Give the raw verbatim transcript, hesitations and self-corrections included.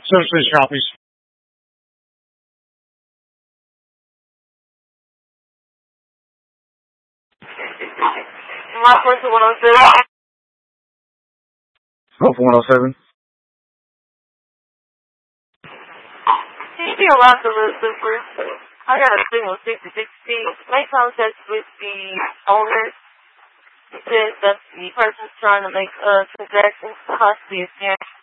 Service station copies. My first one oh seven. Oh, for one oh seven. Can you be around the little super? I got a signal sixty sixty. Make contact with the owner. He says that the person's trying to make a transaction, possibly a scam.